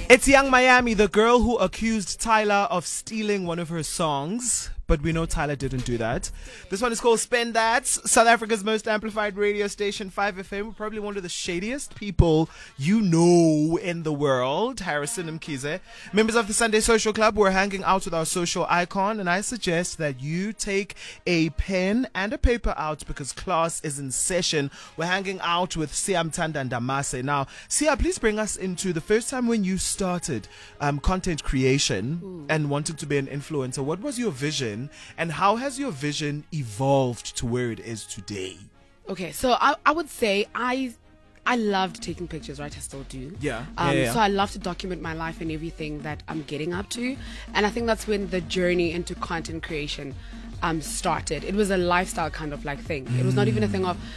It's Young Miami, the girl who accused Tyler of stealing one of her songs. But we know Tyler didn't do that. This one is called Spend That. South Africa's most amplified radio station, 5FM. We're probably one of the shadiest people you know in the world. Harrison Mkhize. Members of the Sunday Social Club, we're hanging out with our social icon. And I suggest that you take a pen and a paper out because class is in session. We're hanging out with Sia Mtanda Ndamase. Now, Sia, please bring us into the first time when you started content creation and wanting to be an influencer. What was your vision? And how has your vision evolved to where it is today? Okay, so I would say I loved taking pictures, right? I still do. Yeah. So I love to document my life and everything that I'm getting up to. And I think that's when the journey into content creation started. It was a lifestyle kind of like thing. It was not even a thing of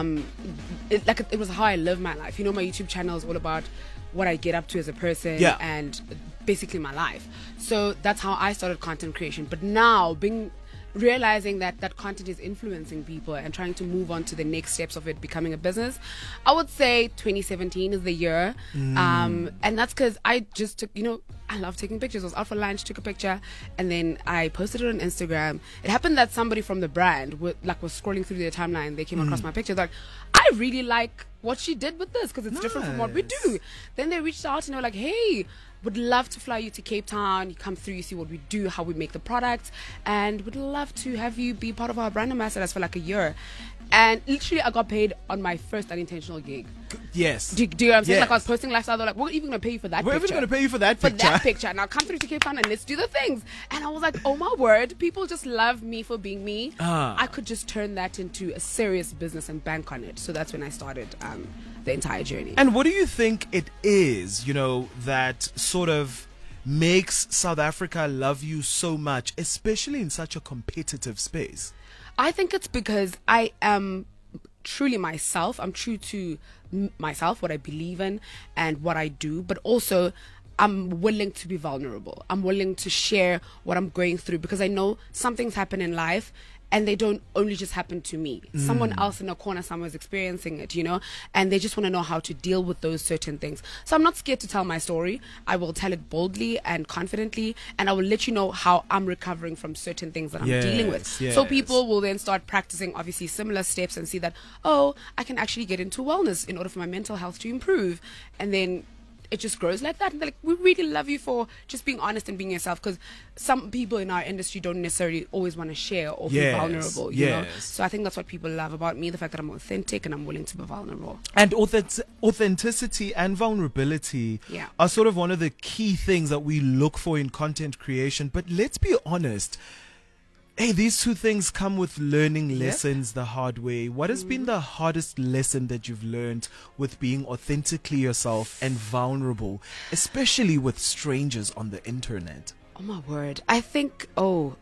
it was how I live my life. You know, my YouTube channel is all about what I get up to as a person and basically my life. So that's how I started content creation. But now realizing that content is influencing people and trying to move on to the next steps of it becoming a business, I would say 2017 is the year. And that's because I just took, I love taking pictures. I was out for lunch, took a picture, and then I posted it on Instagram. It happened that somebody from the brand was scrolling through their timeline. They came across my picture. They're like, I really like what she did with this because it's different from what we do. Then they reached out and they were like, hey, would love to fly you to Cape Town. You come through, you see what we do, how we make the products, and would love to have you be part of our brand ambassadors for like a year. And literally, I got paid on my first unintentional gig. Yes. Do you know what I'm saying? Yes. Like I was posting lifestyle, they're like, we're even going to pay you for that picture. We're even going to pay you for that picture. For that picture. Now come through to Cape Town and let's do the things. And I was like, oh my word, people just love me for being me. I could just turn that into a serious business and bank on it. So that's when I started the entire journey. And what do you think it is, that sort of makes South Africa love you so much, especially in such a competitive space? I think it's because I am truly myself. I'm true to myself, what I believe in and what I do, but also I'm willing to be vulnerable. I'm willing to share what I'm going through because I know some things happen in life and they don't only just happen to me. Someone else in a corner somewhere is experiencing it, and they just want to know how to deal with those certain things. So I'm not scared to tell my story. I will tell it boldly and confidently, and I will let you know how I'm recovering from certain things that I'm dealing with. Yes. So people will then start practicing, obviously, similar steps and see that, I can actually get into wellness in order for my mental health to improve. And then it just grows like that. And they're like, we really love you for just being honest and being yourself, because some people in our industry don't necessarily always want to share or be vulnerable, you know? So I think that's what people love about me, the fact that I'm authentic and I'm willing to be vulnerable. And authenticity and vulnerability are sort of one of the key things that we look for in content creation. But let's be honest, these two things come with learning lessons the hard way. What has been the hardest lesson that you've learned with being authentically yourself and vulnerable, especially with strangers on the internet? Oh my word. I think,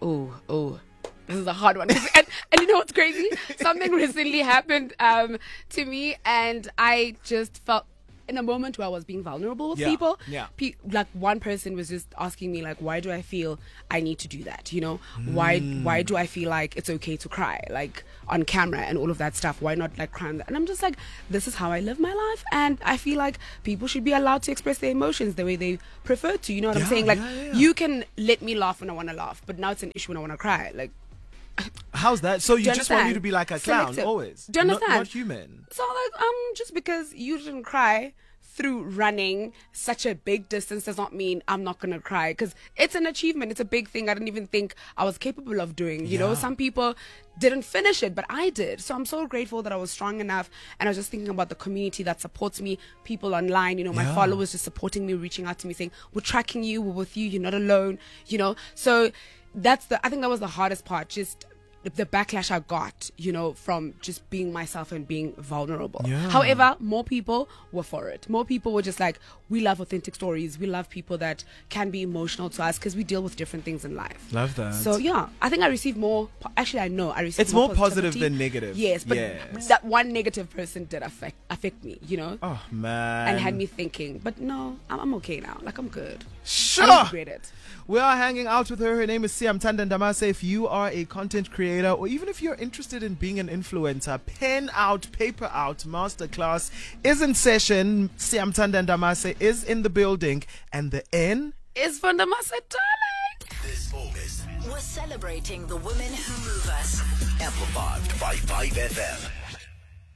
this is a hard one. and you know what's crazy? Something recently happened to me, and I just felt in a moment where I was being vulnerable with people. Like one person was just asking me, like, why do I feel I need to do that? Why do I feel like it's okay to cry, like on camera and all of that stuff? Why not like cry? And I'm just like, this is how I live my life, and I feel like people should be allowed to express their emotions the way they prefer to. You know what I'm saying? Like, you can let me laugh when I want to laugh, but now it's an issue when I want to cry. Like, how's that? So you just want me to be like a clown always? Do you understand? Not human. So like, just because you didn't cry through running such a big distance does not mean I'm not gonna cry, because it's an achievement. It's a big thing I didn't even think I was capable of doing. You know, some people didn't finish it, but I did. So I'm so grateful that I was strong enough. And I was just thinking about the community that supports me, people online, my followers just supporting me, reaching out to me saying, we're tracking you, we're with you, you're not alone, so I think that was the hardest part, just the backlash I got, from just being myself and being vulnerable. However, more people were for it. More people were just like, we love authentic stories. We love people that can be emotional to us because we deal with different things in life. Love that. So I think I received more. Actually, I know I received. It's more positive than negative. Yes, but that one negative person did affect me. Oh man, and had me thinking. But no, I'm okay now. Like, I'm good. Sure. Integrate it. We are hanging out with her. Her name is Siyamthanda Ndamase. If you are a content creator or even if you're interested in being an influencer, pen out, paper out, masterclass is in session. Siyamthanda Ndamase is in the building. And the N is for Ndamase, darling. This August, we're celebrating the women who move us. Amplified by 5FM.